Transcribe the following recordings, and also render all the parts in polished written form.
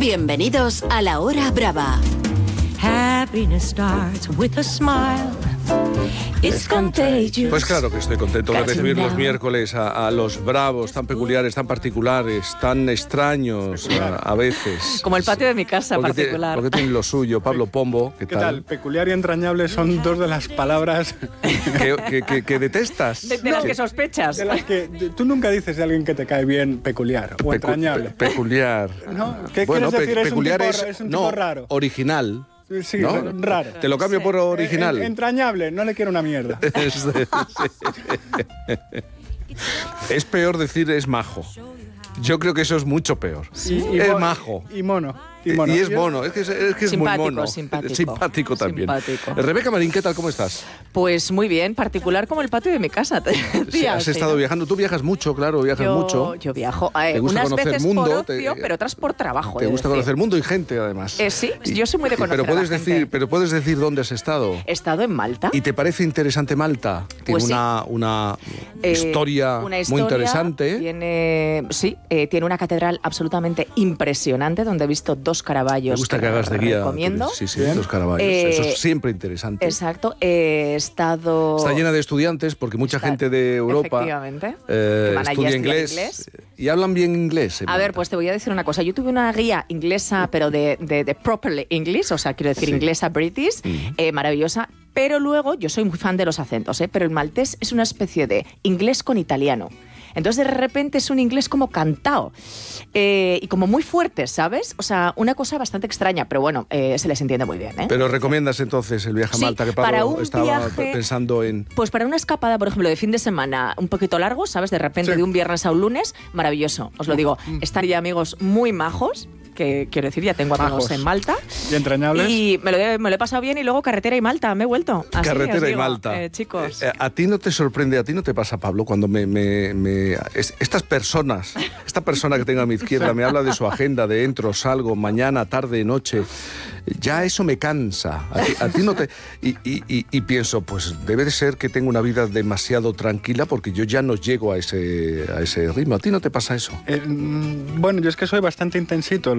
Bienvenidos a La Hora Brava. Happiness starts with a smile. It's contagious. Pues claro que estoy contento de recibir los miércoles a los bravos tan peculiares, tan particulares, tan extraños a veces. Como el patio de mi casa, particular. Porque tienen lo suyo. Pablo Pombo, ¿qué tal? Peculiar y entrañable son dos de las palabras que detestas. De las que sospechas. De las que tú nunca dices de alguien que te cae bien peculiar o entrañable. Peculiar. ¿No? ¿Qué quieres decir? Peculiar es un tipo raro. Original. Sí, ¿no? Raro. Te lo cambio por original. Entrañable, no le quiero una mierda. Es peor decir es majo. Yo creo que eso es mucho peor. Es majo. Y mono. Y es mono, es que es muy mono. Simpático también. Simpático. Rebeca Marín, ¿qué tal? ¿Cómo estás? Pues muy bien, particular como el patio de mi casa. Has estado viajando, tú viajas mucho, claro, mucho. Yo viajo, te gusta unas conocer veces mundo, por ocio, pero otras por trabajo. Te gusta conocer mundo y gente, además. Sí, yo soy muy de conocer pero puedes decir dónde has estado. He estado en Malta. ¿Y te parece interesante Malta? Pues tiene una historia muy interesante. Tiene una catedral absolutamente impresionante donde he visto 2 Caravallos. Me gusta que hagas de guía. Recomiendo. Sí, 2 Caravallos. Eso es siempre interesante. Exacto. Está llena de estudiantes porque mucha gente de Europa estudia inglés y hablan bien inglés. A ver, pues te voy a decir una cosa. Yo tuve una guía inglesa, pero de properly English, o sea, quiero decir inglesa British, maravillosa. Pero luego, yo soy muy fan de los acentos, pero el maltés es una especie de inglés con italiano. Entonces, de repente, es un inglés como cantado y como muy fuerte, ¿sabes? O sea, una cosa bastante extraña, pero bueno, se les entiende muy bien, ¿eh? Pero ¿recomiendas entonces el viaje a Malta que Pablo estaba pensando en...? Pues para una escapada, por ejemplo, de fin de semana un poquito largo, ¿sabes? De repente, de un viernes a un lunes, maravilloso. Os lo digo, están ya amigos muy majos, que quiero decir, ya tengo amigos en Malta. ¿Y entrañables? Y me lo he pasado bien y luego carretera y Malta, me he vuelto. Así carretera y Malta. Chicos. ¿A ti no te sorprende, a ti no te pasa, Pablo, cuando esta persona que tengo a mi izquierda me habla de su agenda, de entro, salgo, mañana, tarde, noche? Ya eso me cansa. A ti no te... Y pienso, pues debe de ser que tengo una vida demasiado tranquila porque yo ya no llego a ese ritmo. ¿A ti no te pasa eso? Bueno, yo es que soy bastante intensito,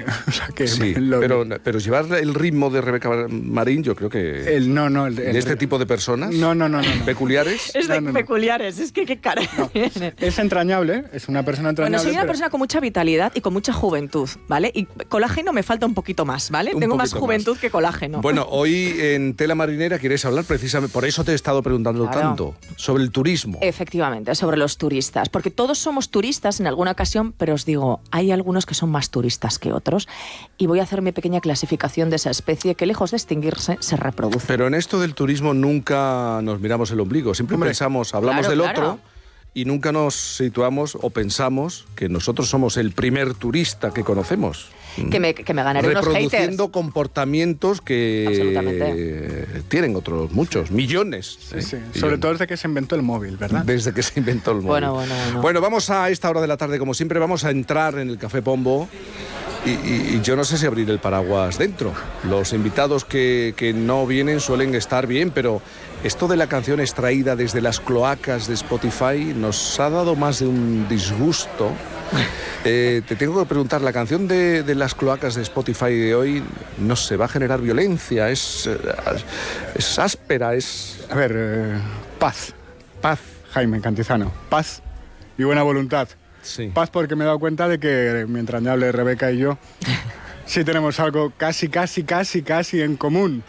pero llevar el ritmo de Rebeca Marín, yo creo que... ¿De este tipo de personas? No. ¿Peculiares? Es de peculiares, es que qué cara. No. Es entrañable, es una persona entrañable. Bueno, soy una persona con mucha vitalidad y con mucha juventud, ¿vale? Y colágeno me falta un poquito más, ¿vale? Tengo más juventud que colágeno. Bueno, hoy en Tela Marinera quieres hablar precisamente, por eso te he estado preguntando tanto, sobre el turismo. Efectivamente, sobre los turistas, porque todos somos turistas en alguna ocasión, pero os digo, hay algunos que son más turistas que otros, y voy a hacer mi pequeña clasificación de esa especie que, lejos de extinguirse, se reproduce. Pero en esto del turismo nunca nos miramos el ombligo, siempre hablamos del otro, y nunca nos situamos o pensamos que nosotros somos el primer turista que conocemos. Que me ganaré unos haters. Reproduciendo comportamientos que tienen otros muchos, millones. Sí. Sobre todo desde que se inventó el móvil, ¿verdad? Desde que se inventó el móvil. Bueno, vamos a esta hora de la tarde, como siempre, vamos a entrar en el Café Pombo. Y yo no sé si abrir el paraguas dentro. Los invitados que no vienen suelen estar bien, pero esto de la canción extraída desde las cloacas de Spotify nos ha dado más de un disgusto. Te tengo que preguntar, la canción de las cloacas de Spotify de hoy, no sé, va a generar violencia, es áspera, es... A ver, paz, Jaime Cantizano, paz y buena voluntad. Sí. Paz, porque me he dado cuenta de que mi entrañable Rebeca y yo sí tenemos algo casi en común.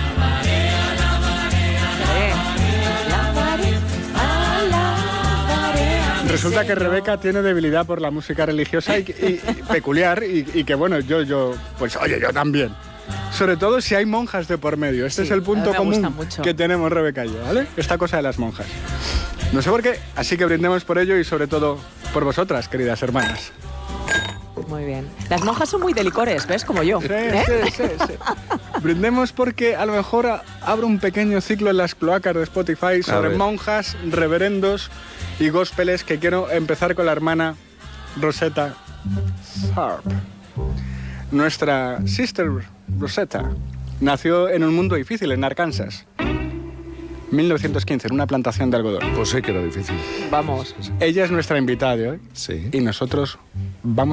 Resulta que Rebeca tiene debilidad por la música religiosa y peculiar y que bueno, yo también. Sobre todo si hay monjas de por medio. Este es el punto común que tenemos Rebeca y yo, ¿vale? Esta cosa de las monjas. No sé por qué, así que brindemos por ello y sobre todo por vosotras, queridas hermanas. Muy bien. Las monjas son muy de licores, ¿ves? Como yo. Sí. Brindemos porque a lo mejor abro un pequeño ciclo en las cloacas de Spotify sobre monjas, reverendos y gospeles, que quiero empezar con la hermana Rosetta Tharpe. Nuestra sister Rosetta nació en un mundo difícil en Arkansas. 1915, en una plantación de algodón. Pues sé que era difícil. Vamos. Ella es nuestra invitada de hoy. Sí. Y nosotros vamos